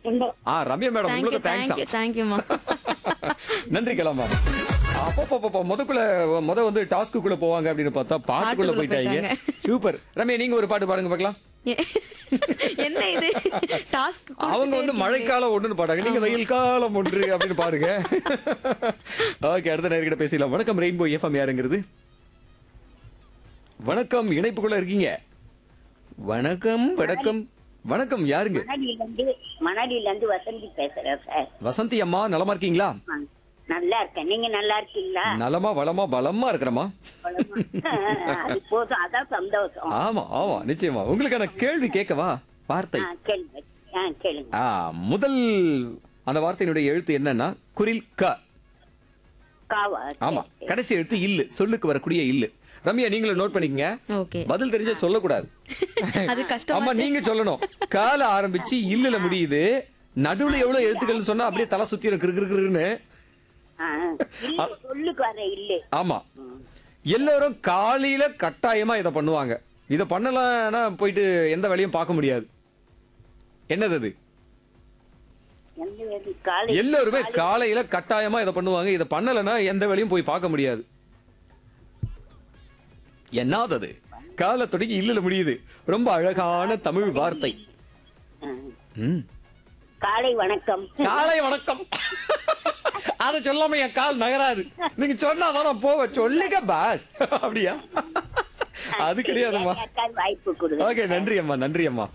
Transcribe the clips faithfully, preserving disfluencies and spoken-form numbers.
இந்த ஆ Ramya madam thank you உங்களுக்கு thanks thank you தேங்க்யூமா. நன்றி கிளம்பா அப்போ முதக்குள்ள முத வந்து டாஸ்க்குள்ள போவாங்க அப்படின்னு பார்த்தா பாட்டுக்குள்ள பாட்டுக்குள்ள போயிட்டாங்க. போயிட்டாங்க. சூப்பர் ரம்யா, நீங்க ஒரு பாட்டு பாடுங்க பார்க்கலாம். என்ன இது டாஸ்க்? அவங்க வந்து மழைக்காலம் ஒண்ணுன்னு பாடாங்க, நீங்க வெயில் காலம் ஒன்று அப்படின்னு பாடுங்க. ஓகே, அடுத்த நேர்கிட்ட பேசலாம். வணக்கம் ரெயின்போ எஃப்எம், யாருங்கிறது? வணக்கம், இணைப்புக்குள்ள இருக்கீங்க. வணக்கம் வணக்கம் வணக்கம், யாருங்க? மணலில இருந்து மணலில இருந்து வசந்தி பேசுறேன் சார். வசந்தி அம்மா, நலமா இருக்கீங்களா? ஆ, நல்லா இருக்கேன். நீங்க நல்லா இருக்கீங்களா? நலமா வளமா பலமா இருக்கிறமா? அது போதும், அதான் சந்தோஷம். ஆமா ஆமா, நிச்சயமா. உங்களுக்கான கேள்வி கேட்கவா? வார்த்தை. ஆ, கேளுங்க. ஆ, கேளுங்க. ஆ, முதல் அந்த வார்த்தையினுடைய எழுத்து என்னன்னா குரில் க. காவா? ஆமா, கடைசி எழுத்து இல்லு, சொல்லுக்கு வரக்கூடிய இல்லு. ரம்யா, நீங்களும் நோட் பண்ணிக்கங்க. ஓகே, பதில் தெரிஞ்ச சொல்லக்கூடாது. அது கஷ்டமா ஆமா, நீங்க சொல்லணும். கால ஆரம்பிச்சு இல்லுல முடியுது. நடுவுல எவ்வளவு எழுத்துக்கள் சொன்னா அப்படியே தலை சுத்திரும் கிருகிருன்னு. ஆ, இல்ல, சொல்லுக்கு வர இல்ல. ஆமா, எல்லாரும் காலையில கட்டாயமா இத பண்ணுவாங்க. இத பண்ணலன்னா போயிட்டு எந்த வேலையும் பார்க்க முடியாது. என்னது அது? எந்த வேலை? காலை எல்லாருமே காலையில கட்டாயமா இத பண்ணுவாங்க. இத பண்ணலன்னா எந்த வேலையும் போய் பார்க்க முடியாது. என்னது? கால தொடங்கி இல்லல முடியுது. ரொம்ப அழகான தமிழ் வார்த்தை. ஆ, ம். காலை வணக்கம். காலை வணக்கம். அத சொல்லாம என் கால் நகராது. நீங்க சொன்னாதான் நான் போவ. சொல்லுங்க பாஸ். அப்படியா? அது கிடையாதும்மா. யாருக்காவது வாய்ப்பு கொடுங்க. ஓகே, நன்றி அம்மா, நன்றி அம்மா.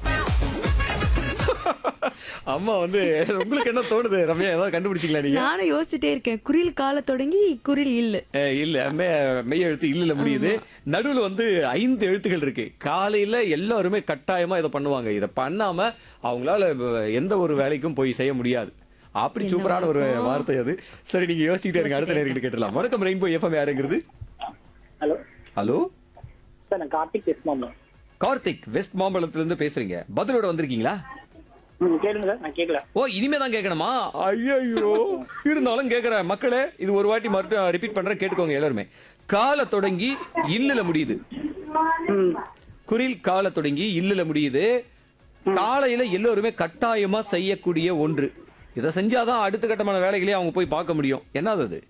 அம்மா வந்து உங்களுக்கு என்ன தோணுது ரம்யா? ஏதாவது கண்டுபிடிச்சீங்களா நீங்க? நானும் யோசிச்சுட்டே இருக்கேன். குரில் கால தொடங்கி குரில் இல்ல. ஏ, இல்ல, மெ- மெய் எழுத்து இல்லல முடியுது. நடுவுல வந்து ஐந்து எழுத்துகள் இருக்கு. காலையில எல்லாருமே கட்டாயமா இத பண்ணுவாங்க. இத பண்ணாம அவங்களால எந்த ஒரு வேலைக்கும் போய் செய்ய முடியாது. அப்படி என்ன சூப்பரான ஒரு வார்த்தை? வார்த்தை அது. சரி, நீங்க யோசிச்சுட்டே இருங்க. அடுத்த நேரத்துக்கு கேட்டலாம். வணக்கம் ரெயின்போ எஃப்எம், யாருங்கிறது? ஹலோ ஹலோ சார், நான் கார்த்திக் பேசுமாம். கார்த்திக், வெஸ்ட் மாம்பலத்துல இருந்து பேசுறீங்க. பதிலோட வந்திருக்கீங்களா? ம், கேளுங்க சார், நான் கேட்கல. ஓ, இனிமே தான் கேட்கணுமா? ஐயோ, இருந்தாலும் கேக்குறேன் மக்களே. இது ஒரு வாட்டி மறுபடியும் ரிப்பீட் பண்றேன், கேட்டுக்கோங்க எல்லாருமே. கால தொடங்கி இல்லல முடியுது. ம், குரில் கால தொடங்கி இல்லல முடியுது. காலையில எல்லாருமே கட்டாயமா செய்யக்கூடிய ஒன்று. இத செஞ்சாதான் அடுத்த கட்டமான வேலைகளே அவங்க போய் பார்க்க முடியும். என்னது அது?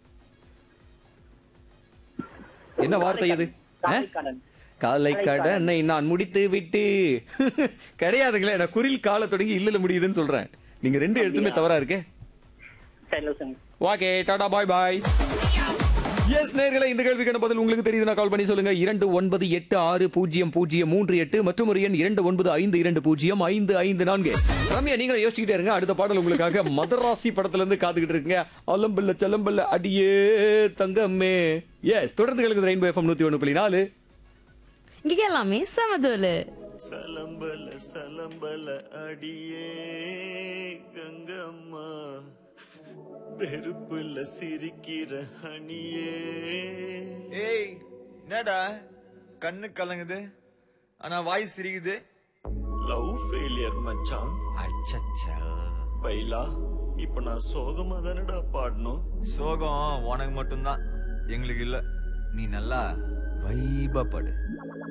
என்ன வார்த்தை அது? காலைக்கடன். காலை கடனை நான் முடித்து விட்டு. கிடையாதுங்களே, நான் குரில் கால தொடங்கி இல்லல முடியுதுன்னு சொல்றேன். நீங்க ரெண்டு எழுத்துமே தவறா இருக்கே. சரி, லோசன். ஓகே, டாடா, பாய் பாய். எஸ் நேயர்களே, இந்த கேள்விக்கான பதில் உங்களுக்கு தெரியுதுன்னா கால் பண்ணி சொல்லுங்க. இரண்டு ஒன்பது எட்டு ஆறு பூஜ்ஜியம் பூஜ்ஜியம் மூன்று எட்டு மற்றும் ஒரு எண் இரண்டு ஒன்பது ஐந்து இரண்டு பூஜ்ஜியம் ஐந்து ஐந்து நான்கு. ரம்யா, நீங்களும் யோசிச்சுக்கிட்டே இருங்க. அடுத்த பாடல் உங்களுக்காக மதராசி படத்துல இருந்து காத்துக்கிட்டு இருக்குங்க. அலம்பல்ல சலம்பல்ல அடியே தங்கம்மே. எஸ், தொடர்ந்து கேளுங்க ரெயின்போ எஃப்எம் நூத்தி ஒன்று புள்ளி நாலு. இங்க எல்லாமே சமதோலு. சலம்பல சலம்பல அடியே கங்கம்மா, வெறுப்புல சிரிக்கிற ஹனியே. ஏய், என்னடா கண்ணு கலங்குது ஆனா வாய் சிரிக்குது? லவ் ஃபெயிலியர் மச்சான். அச்சச்சா, பைலா, இப்ப நான் சோகமா தானடா பாடணும். சோகம் உனக்கு மட்டும்தான், எங்களுக்கு இல்ல. நீ நல்லா வைபா படு.